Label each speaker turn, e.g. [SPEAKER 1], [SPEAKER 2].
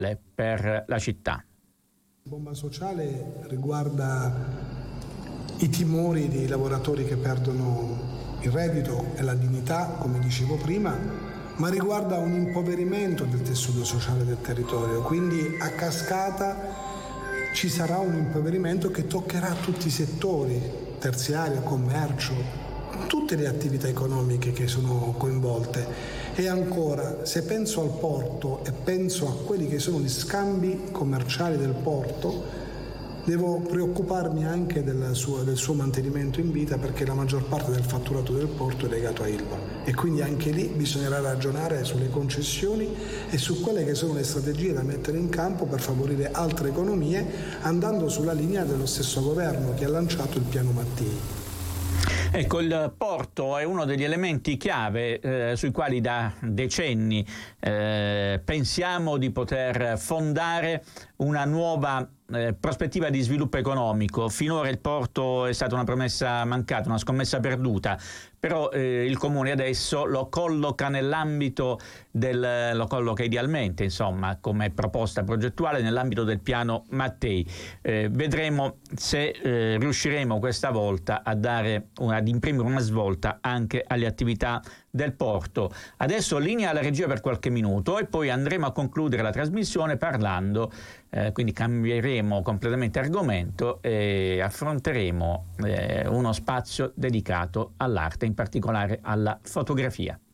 [SPEAKER 1] per la città.
[SPEAKER 2] La bomba sociale riguarda i timori dei lavoratori che perdono il reddito e la dignità, come dicevo prima, ma riguarda un impoverimento del tessuto sociale del territorio, quindi a cascata ci sarà un impoverimento che toccherà tutti i settori, terziario, commercio, tutte le attività economiche che sono coinvolte. E ancora, se penso al porto e penso a quelli che sono gli scambi commerciali del porto, devo preoccuparmi anche del suo mantenimento in vita, perché la maggior parte del fatturato del porto è legato a Ilva e quindi anche lì bisognerà ragionare sulle concessioni e su quelle che sono le strategie da mettere in campo per favorire altre economie, andando sulla linea dello stesso governo che ha lanciato il piano Mattei.
[SPEAKER 1] Ecco, il porto è uno degli elementi chiave sui quali da decenni pensiamo di poter fondare una nuova prospettiva di sviluppo economico. Finora il porto è stata una promessa mancata, una scommessa perduta, però il Comune adesso lo colloca nell'ambito lo colloca idealmente, insomma, come proposta progettuale nell'ambito del piano Mattei. Vedremo se riusciremo questa volta ad imprimere una svolta anche alle attività del porto. Adesso linea alla regia per qualche minuto e poi andremo a concludere la trasmissione parlando, quindi cambieremo completamente argomento e affronteremo uno spazio dedicato all'arte, in particolare alla fotografia.